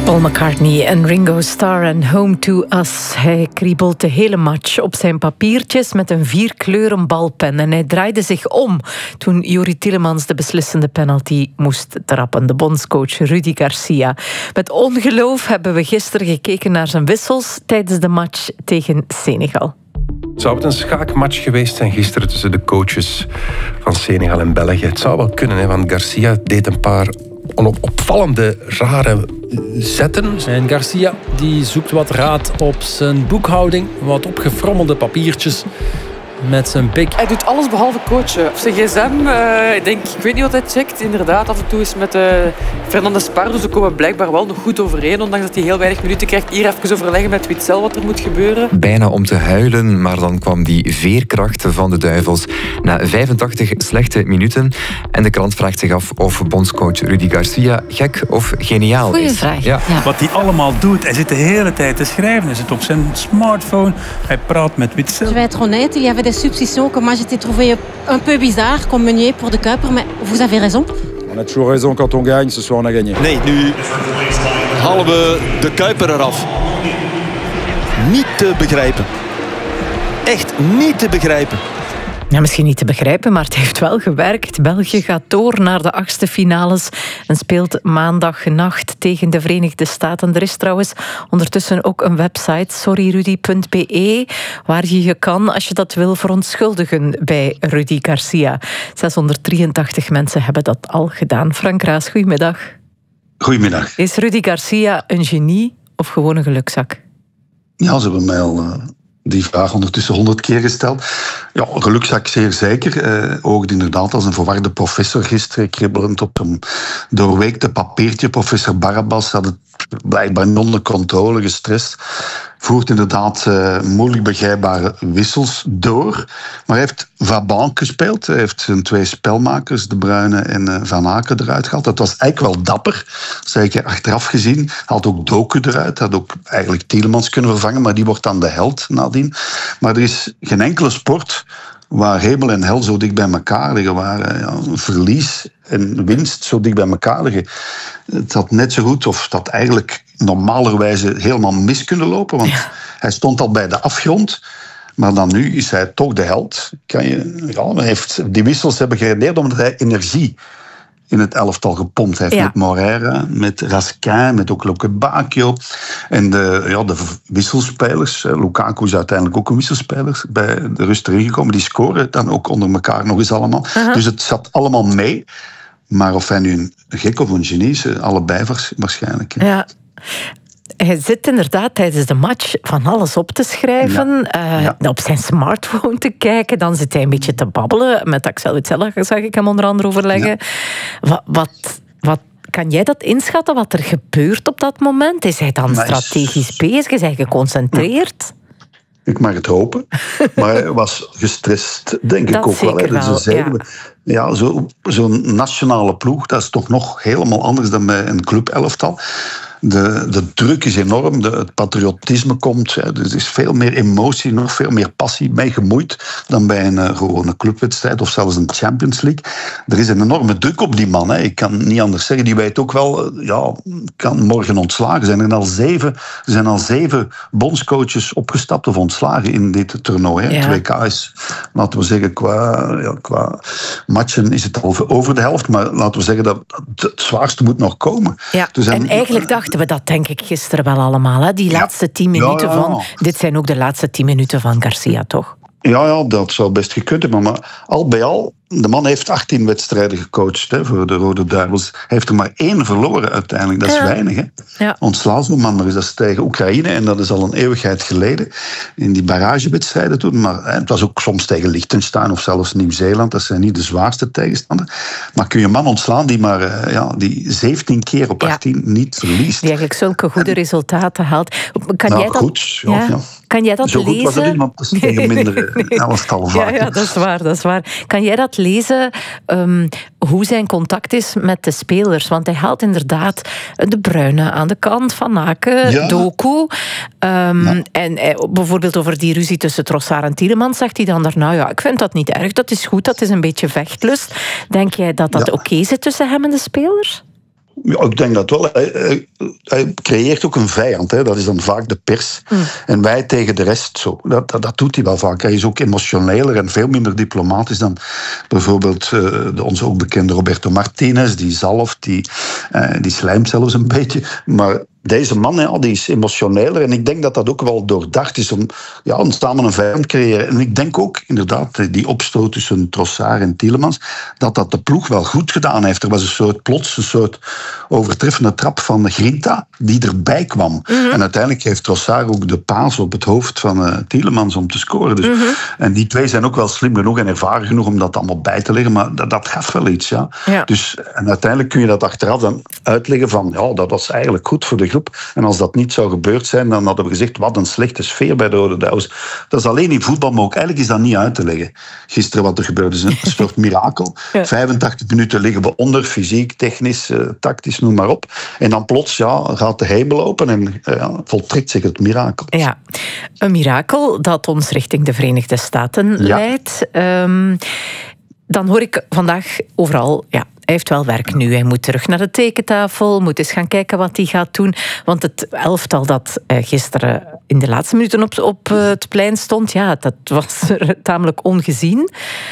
Paul McCartney en Ringo Starr en Home to Us. Hij kriebelt de hele match op zijn papiertjes met een 4-kleuren balpen. En hij draaide zich om toen Youri Tielemans de beslissende penalty moest trappen. De bondscoach Rudi Garcia. Met ongeloof hebben we gisteren gekeken naar zijn wissels tijdens de match tegen Senegal. Zou het een schaakmatch geweest zijn gisteren tussen de coaches van Senegal en België? Het zou wel kunnen, hè, want Garcia deed een paar opvallende, rare zetten. En Garcia die zoekt wat raad op zijn boekhouding. Wat opgefrommelde papiertjes met zijn pik. Hij doet alles behalve coachen. Op zijn gsm, ik weet niet wat hij checkt. Inderdaad, af en toe is met Fernandes Pardo. Ze komen blijkbaar wel nog goed overeen, ondanks dat hij heel weinig minuten krijgt. Hier even overleggen met Witzel wat er moet gebeuren. Bijna om te huilen, maar dan kwam die veerkracht van de Duivels na 85 slechte minuten. En de krant vraagt zich af of bondscoach Rudi Garcia gek of geniaal is. Goeie vraag. Ja. Wat hij allemaal doet, hij zit de hele tijd te schrijven. Hij zit op zijn smartphone, hij praat met Witzel. Je vais être honnête, il y avait des substitutions que moi j'étais trouvé un peu bizarre comme Meunier pour de Kuiper, mais vous avez raison. On a toujours raison quand on gagne, ce soir on a gagné. Nee, nu halen we de Kuiper eraf. Niet te begrijpen. Echt niet te begrijpen. Ja, misschien niet te begrijpen, maar het heeft wel gewerkt. België gaat door naar de 8e finales en speelt maandagnacht tegen de Verenigde Staten. Er is trouwens ondertussen ook een website, sorryrudy.be, waar je je kan, als je dat wil, verontschuldigen bij Rudi Garcia. 683 mensen hebben dat al gedaan. Frank Raas, goedemiddag. Goedemiddag. Is Rudi Garcia een genie of gewoon een gelukzak? Ja, ze hebben mij al die vraag ondertussen 100 keer gesteld. Ja, gelukzak zeer zeker. Oogde inderdaad als een verwarde professor gisteren, kribbelend op een doorweekte papiertje. Professor Barabbas had het blijkbaar niet onder controle, gestrest. Voert inderdaad moeilijk begrijpbare wissels door. Maar hij heeft Vabank gespeeld. Hij heeft zijn 2 spelmakers, De Bruyne en Van Aken, eruit gehaald. Dat was eigenlijk wel dapper. Zeker achteraf gezien. Hij had ook Doku eruit. Hij had ook eigenlijk Tielemans kunnen vervangen. Maar die wordt dan de held nadien. Maar er is geen enkele sport waar hemel en hel zo dicht bij elkaar liggen. Waar verlies en winst zo dicht bij elkaar liggen. Het had net zo goed, of dat eigenlijk normalerwijze helemaal mis kunnen lopen. Want hij stond al bij de afgrond. Maar dan nu is hij toch de held. Die wissels hebben geredeerd omdat hij energie in het elftal gepompt heeft. Met Moreira, met Raskin, met ook Lokebakio. En de wisselspelers. Lukaku is uiteindelijk ook een wisselspeler. Bij de rust erin gekomen. Die scoren dan ook onder elkaar nog eens allemaal. Dus het zat allemaal mee. Maar of hij nu een gek of een genie is, allebei waarschijnlijk. Ja. Hij zit inderdaad tijdens de match van alles op te schrijven, op zijn smartphone te kijken. Dan zit hij een beetje te babbelen. Met Axel Witsel zag ik hem onder andere overleggen. Ja. Wat kan jij dat inschatten, wat er gebeurt op dat moment? Is hij dan strategisch bezig? Is hij geconcentreerd? Ik mag het hopen. Maar hij was gestrest, denk ik ook wel. Dus zo'n nationale ploeg, dat is toch nog helemaal anders dan bij een clubelftal. De druk is enorm, het patriotisme komt. Er is veel meer emotie, nog veel meer passie mee gemoeid dan bij een gewone clubwedstrijd of zelfs een Champions League. Er is een enorme druk op die man. Ik kan niet anders zeggen. Die weet ook wel, kan morgen ontslagen. Er zijn al 7 bondscoaches opgestapt of ontslagen in dit toernooi. Het WK is, laten we zeggen, qua matchen is het al over de helft. Maar laten we zeggen dat het zwaarste moet nog komen. Ja, dus en eigenlijk dachten we dat, denk ik, gisteren wel allemaal. Hè? Die laatste 10 minuten van... Dit zijn ook de laatste 10 minuten van Garcia, toch? Ja, dat zou best gekund hebben. Maar al bij al, de man heeft 18 wedstrijden gecoacht voor de Rode Duivels. Hij heeft er maar 1 verloren uiteindelijk. Dat is weinig. Hè? Ja. Ontslaan zo'n man, maar is dat tegen Oekraïne. En dat is al een eeuwigheid geleden. In die barragewedstrijden toen. Maar het was ook soms tegen Liechtenstein of zelfs Nieuw-Zeeland. Dat zijn niet de zwaarste tegenstanders. Maar kun je een man ontslaan die 17 keer op 18 niet verliest. Die eigenlijk zulke goede resultaten haalt. Kan jij dat... Goed, Kan jij dat zo lezen? Zo goed was het niet, want dat is tegen minder elftal vaak. Ja, dat is waar. Kan jij dat lezen, hoe zijn contact is met de spelers? Want hij haalt inderdaad De Bruyne aan de kant, Van Aken, Doku. En bijvoorbeeld over die ruzie tussen Trossard en Tielemans zegt hij dan daarna, ik vind dat niet erg, dat is goed, dat is een beetje vechtlust. Denk jij dat dat oké zit tussen hem en de spelers? Ja, ik denk dat wel. Hij creëert ook een vijand. Hè. Dat is dan vaak de pers. En wij tegen de rest. Zo. Dat doet hij wel vaak. Hij is ook emotioneler en veel minder diplomatisch dan bijvoorbeeld de ons ook bekende Roberto Martinez. Die zalft, die slijmt zelfs een beetje. Maar deze man, die is emotioneler. En ik denk dat dat ook wel doordacht is om samen een vijand te creëren. En ik denk ook, inderdaad, die opstoot tussen Trossard en Tielemans, dat de ploeg wel goed gedaan heeft. Er was een soort overtreffende trap van Grinta die erbij kwam. En uiteindelijk heeft Trossard ook de paas op het hoofd van Tielemans om te scoren. Dus, en die twee zijn ook wel slim genoeg en ervaren genoeg om dat allemaal bij te leggen. Maar dat gaf wel iets, ja. Dus, en uiteindelijk kun je dat achteraf dan uitleggen van, dat was eigenlijk goed voor de groep. En als dat niet zou gebeurd zijn, dan hadden we gezegd, wat een slechte sfeer bij de Rode Duivels. Dat is alleen in voetbal, maar ook eigenlijk is dat niet uit te leggen. Gisteren wat er gebeurde is een soort mirakel. 85 minuten liggen we onder, fysiek, technisch, tactisch, noem maar op. En dan plots gaat de hemel open en voltrekt zich het mirakel. Ja, een mirakel dat ons richting de Verenigde Staten leidt. Dan hoor ik vandaag overal, hij heeft wel werk nu. Hij moet terug naar de tekentafel, moet eens gaan kijken wat hij gaat doen. Want het elftal dat gisteren in de laatste minuten op het plein stond, dat was tamelijk ongezien.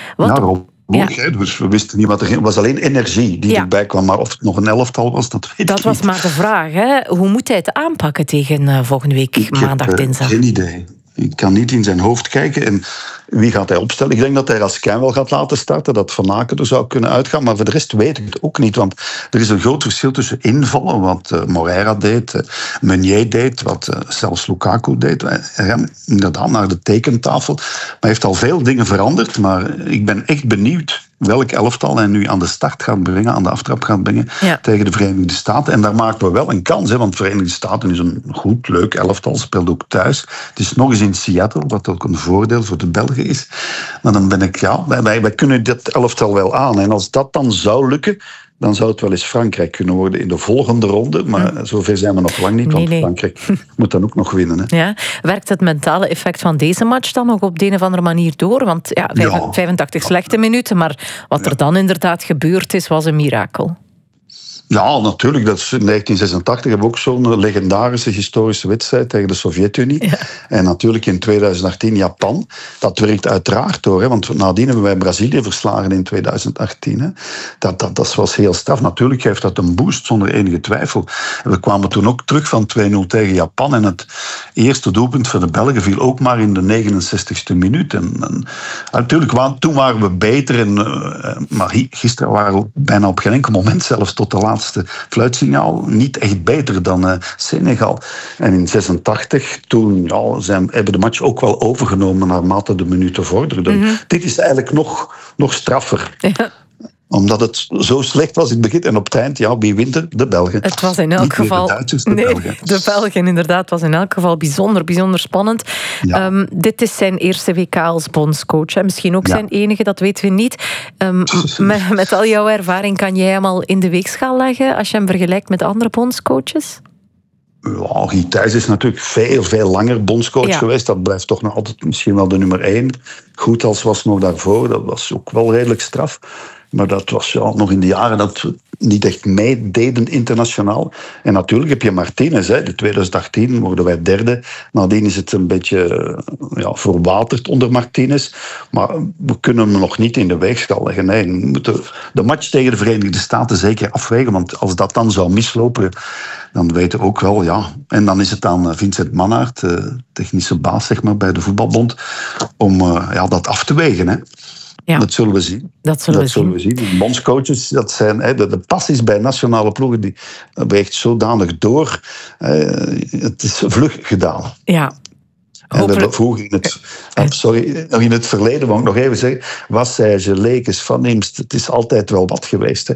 Dus we wisten niet wat er ging. Het was alleen energie die erbij kwam. Maar of het nog een elftal was, dat weet ik niet. Dat was maar de vraag. Hè? Hoe moet hij het aanpakken tegen volgende week, maandag, dinsdag? Geen idee. Ik kan niet in zijn hoofd kijken. En wie gaat hij opstellen? Ik denk dat hij Raskin wel gaat laten starten. Dat Van Aken er zou kunnen uitgaan. Maar voor de rest weet ik het ook niet. Want er is een groot verschil tussen invallen. Wat Moreira deed. Meunier deed. Wat zelfs Lukaku deed. Inderdaad naar de tekentafel. Maar hij heeft al veel dingen veranderd. Maar ik ben echt benieuwd welk elftal hij nu aan de start gaat brengen. Aan de aftrap gaat brengen. Tegen de Verenigde Staten. En daar maken we wel een kans. Want de Verenigde Staten is een goed, leuk elftal. Speelt ook thuis. Het is nog eens in Seattle. Wat ook een voordeel voor de Belgen is. Maar dan ben ik, wij kunnen dit elftal wel aan. En als dat dan zou lukken, dan zou het wel eens Frankrijk kunnen worden in de volgende ronde. Maar zover zijn we nog lang niet, want Frankrijk moet dan ook nog winnen. Hè. Ja. Werkt het mentale effect van deze match dan nog op de een of andere manier door? Want 85 slechte minuten, maar wat er dan inderdaad gebeurd is, was een mirakel. Ja, natuurlijk. Dat is in 1986 hebben we ook zo'n legendarische historische wedstrijd tegen de Sovjet-Unie. Ja. En natuurlijk in 2018 Japan. Dat werkt uiteraard door. Hè, want nadien hebben wij Brazilië verslagen in 2018. Hè. Dat was heel straf. Natuurlijk geeft dat een boost, zonder enige twijfel. En we kwamen toen ook terug van 2-0 tegen Japan. En het eerste doelpunt voor de Belgen viel ook maar in de 69ste minuut. En natuurlijk, toen waren we beter. Maar gisteren waren we bijna op geen enkel moment, zelfs tot de laatste fluitsignaal, niet echt beter dan Senegal. En in 86, toen hebben de match ook wel overgenomen naarmate de minuten vorderden. Dit is eigenlijk nog straffer. Ja. Omdat het zo slecht was in het begin. En op het eind, wie wint er? De Belgen. Het was in elk geval... de Belgen, inderdaad. Het was in elk geval bijzonder spannend. Ja. Dit is zijn eerste WK als bondscoach. Hè. Misschien ook zijn enige, dat weten we niet. Met al jouw ervaring, kan jij hem al in de weegschaal leggen als je hem vergelijkt met andere bondscoaches? Guy Thijs is natuurlijk veel langer bondscoach geweest. Dat blijft toch nog altijd misschien wel de nummer 1. Goed als was nog daarvoor. Dat was ook wel redelijk straf. Maar dat was nog in de jaren dat we niet echt meededen internationaal. En natuurlijk heb je Martinez. In 2018 worden wij derde. Nadien is het een beetje verwaterd onder Martinez. Maar we kunnen hem nog niet in de weegschaal leggen. Nee, we moeten de match tegen de Verenigde Staten zeker afwegen. Want als dat dan zou mislopen, dan weten we ook wel, En dan is het aan Vincent Mannaert, technische baas zeg maar, bij de Voetbalbond, om dat af te wegen, hè. Ja. Dat zullen we zien. Dat zullen we zien. De bondscoaches, dat zijn de passies bij nationale ploegen, die weegt zodanig door. Het is vlug gedaan. Ja. En vroeger in het verleden, wou ik nog even zeggen, Wassage, Lekes, Van Imst, het is altijd wel wat geweest. Hè.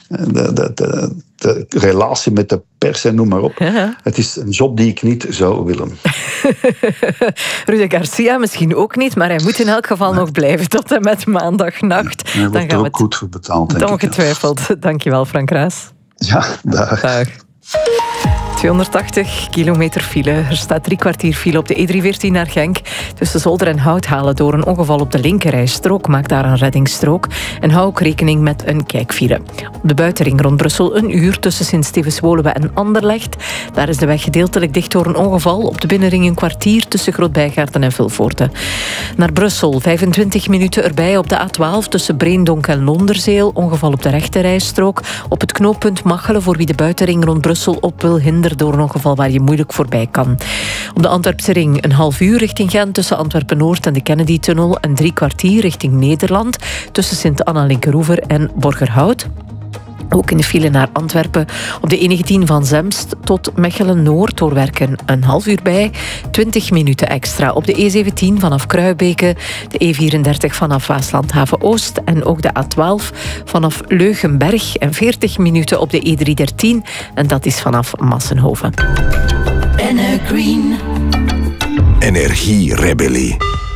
De relatie met de pers en noem maar op. Ja. Het is een job die ik niet zou willen. Rudi Garcia misschien ook niet, maar hij moet in elk geval nog blijven tot en met maandagnacht. Hij wordt er ook goed voor betaald, denk ik. Ongetwijfeld. Dankjewel, Frank Raas. Ja, dag. 280 kilometer file. Er staat 3 kwartier file op de E314 naar Genk. Tussen Zolder en Houthalen door een ongeval op de linkerrijstrook. Maak daar een reddingsstrook. En hou ook rekening met een kijkfile. Op de buitenring rond Brussel 1 uur tussen Sint-Stevens-Woluwe en Anderlecht. Daar is de weg gedeeltelijk dicht door een ongeval. Op de binnenring een kwartier tussen Groot-Bijgaarden en Vilvoorde. Naar Brussel 25 minuten erbij op de A12 tussen Breendonk en Londerzeel. Ongeval op de rechterrijstrook. Op het knooppunt Machelen voor wie de buitenring rond Brussel op wil hinderen door een ongeval waar je moeilijk voorbij kan. Op de Antwerpse ring een half uur richting Gent tussen Antwerpen-Noord en de Kennedy-tunnel en 3 kwartier richting Nederland tussen Sint-Anna-Linkeroever en Borgerhout. Ook in de file naar Antwerpen op de E19 van Zemst tot Mechelen-Noord doorwerken een half uur bij. 20 minuten extra op de E17 vanaf Kruibeke, de E34 vanaf Waaslandhaven-Oost en ook de A12 vanaf Leugenberg en 40 minuten op de E313 en dat is vanaf Massenhoven. Green. Energierebellie.